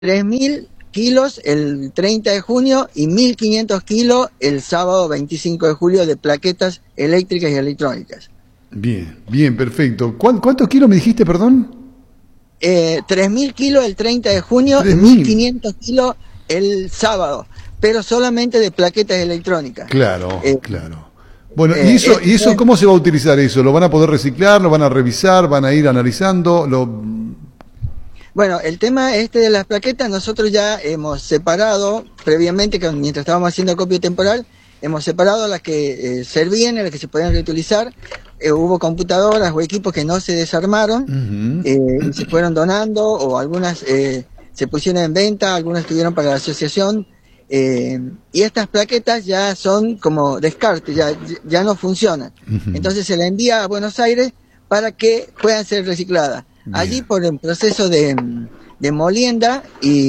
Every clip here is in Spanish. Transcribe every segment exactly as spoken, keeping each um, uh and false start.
tres mil kilos el treinta de junio y mil quinientos kilos el sábado veinticinco de julio de plaquetas eléctricas y electrónicas. Bien, bien, perfecto. ¿Cuántos kilos me dijiste, perdón? Eh, tres mil kilos el treinta de junio y mil quinientos kilos el sábado, pero solamente de plaquetas electrónicas. Claro, eh, claro. Bueno, eh, ¿y eso, eh, ¿y eso cómo se va a utilizar eso? ¿Lo van a poder reciclar? ¿Lo van a revisar? ¿Van a ir analizando? ¿Lo... Bueno, el tema este de las plaquetas, nosotros ya hemos separado previamente, que mientras estábamos haciendo acopio temporal, hemos separado las que eh, servían, las que se podían reutilizar. Eh, hubo computadoras o equipos que no se desarmaron, uh-huh. eh, y se fueron donando, o algunas eh, se pusieron en venta, algunas estuvieron para la asociación, eh, y estas plaquetas ya son como descarte, ya, ya no funcionan. Uh-huh. Entonces se la envía a Buenos Aires para que puedan ser recicladas. Bien. Allí, por el proceso de, de molienda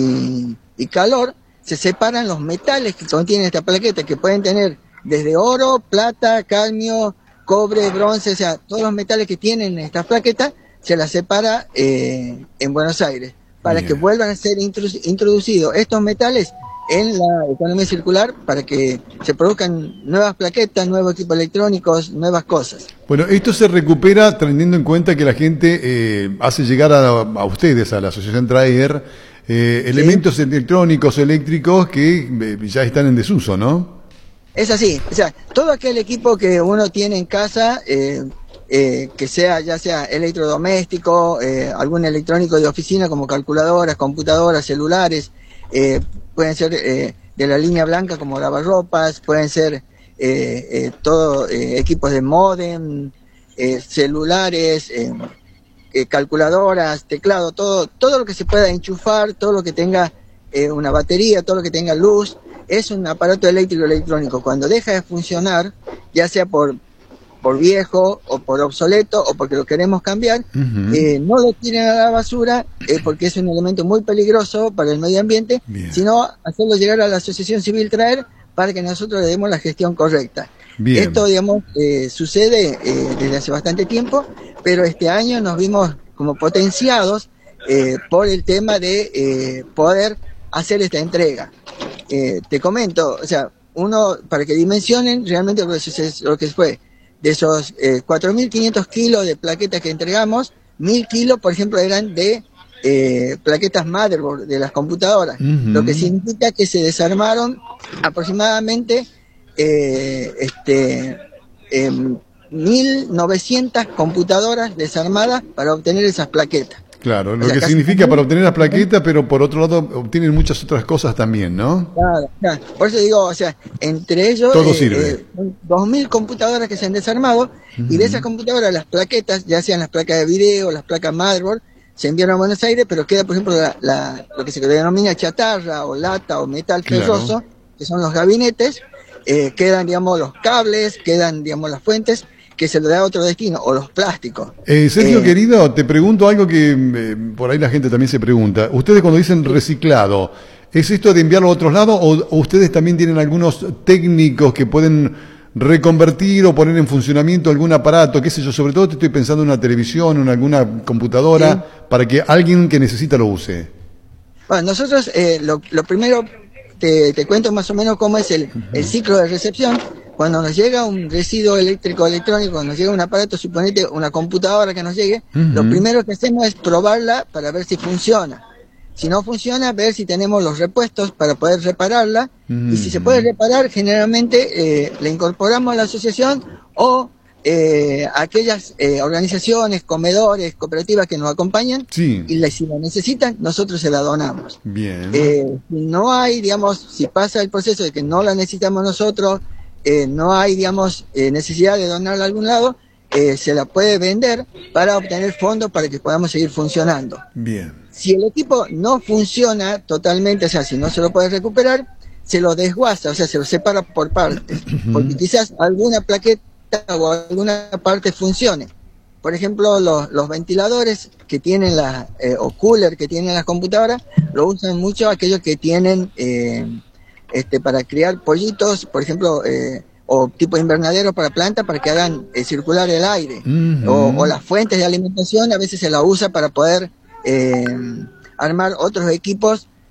y, y calor, se separan los metales que contienen esta plaqueta, que pueden tener desde oro, plata, cadmio, cobre, bronce, o sea, todos los metales que tienen estas plaquetas, se las separa eh, en Buenos Aires, para Bien. que vuelvan a ser introducidos estos metales en la economía circular, para que se produzcan nuevas plaquetas, nuevos equipos electrónicos, nuevas cosas. Bueno, esto se recupera teniendo en cuenta que la gente eh, hace llegar a, a ustedes, a la Asociación Traer, eh, elementos sí. electrónicos, eléctricos que eh, ya están en desuso, ¿no? Es así, o sea, todo aquel equipo que uno tiene en casa, eh, eh, que sea ya sea electrodoméstico, eh, algún electrónico de oficina como calculadoras, computadoras, celulares, eh, pueden ser eh, de la línea blanca como lavarropas, pueden ser eh, eh, todo eh, equipos de módem, eh, celulares, eh, eh, calculadoras, teclado, todo, todo lo que se pueda enchufar, todo lo que tenga eh, una batería, todo lo que tenga luz, es un aparato eléctrico electrónico. Cuando deja de funcionar, ya sea por por viejo o por obsoleto o porque lo queremos cambiar, uh-huh. eh, no lo tiren a la basura eh, porque es un elemento muy peligroso para el medio ambiente, Bien. sino hacerlo llegar a la Asociación Civil Traer para que nosotros le demos la gestión correcta. Bien. Esto, digamos, eh, sucede eh, desde hace bastante tiempo, pero este año nos vimos como potenciados eh, por el tema de eh, poder hacer esta entrega. Eh, te comento, o sea, uno, para que dimensionen realmente lo que, lo que fue, de esos eh, cuatro mil quinientos kilos de plaquetas que entregamos, mil kilos, por ejemplo, eran de eh, plaquetas motherboard de las computadoras, uh-huh. lo que significa que se desarmaron aproximadamente eh, este, eh, mil novecientas computadoras desarmadas para obtener esas plaquetas. Claro, lo o sea, que significa para obtener las plaquetas, pero por otro lado obtienen muchas otras cosas también, ¿no? Claro, claro. Por eso digo, o sea, entre ellos todo eh, sirve. Eh, dos mil computadoras que se han desarmado, uh-huh. y de esas computadoras las plaquetas, ya sean las placas de video, las placas motherboard, se enviaron a Buenos Aires, pero queda, por ejemplo, la, la, lo que se denomina chatarra o lata o metal claro. ferroso, que son los gabinetes, eh, quedan, digamos, los cables, quedan, digamos, las fuentes, que se le da otro destino, o los plásticos. Eh, Sergio, eh, querido, te pregunto algo que eh, por ahí la gente también se pregunta. Ustedes cuando dicen reciclado, ¿es esto de enviarlo a otros lados o, o ustedes también tienen algunos técnicos que pueden reconvertir o poner en funcionamiento algún aparato, qué sé yo? Sobre todo te estoy pensando en una televisión, en alguna computadora, sí. para que alguien que necesita lo use. Bueno, nosotros eh, lo, lo primero te, te cuento más o menos cómo es el, uh-huh. el ciclo de recepción. Cuando nos llega un residuo eléctrico electrónico, cuando nos llega un aparato, suponete una computadora que nos llegue, uh-huh. lo primero que hacemos es probarla para ver si funciona. Si no funciona, ver si tenemos los repuestos para poder repararla. Uh-huh. Y si se puede reparar, generalmente eh, la incorporamos a la asociación o eh, a aquellas eh, organizaciones, comedores, cooperativas que nos acompañan. Sí. Y la, si la necesitan, nosotros se la donamos. Bien. Eh, si no hay, digamos, si pasa el proceso de que no la necesitamos nosotros, Eh, no hay, digamos, eh, necesidad de donarla a algún lado, eh, se la puede vender para obtener fondos para que podamos seguir funcionando. Bien. Si el equipo no funciona totalmente, o sea, si no se lo puede recuperar, se lo desguaza, o sea, se lo separa por partes, uh-huh. porque quizás alguna plaqueta o alguna parte funcione. Por ejemplo, los, los ventiladores que tienen las, eh, o cooler que tienen las computadoras, lo usan mucho aquellos que tienen... Eh, Este, para criar pollitos, por ejemplo, eh, o tipo invernadero para plantas para que hagan eh, circular el aire, uh-huh. o, o las fuentes de alimentación a veces se la usa para poder eh, armar otros equipos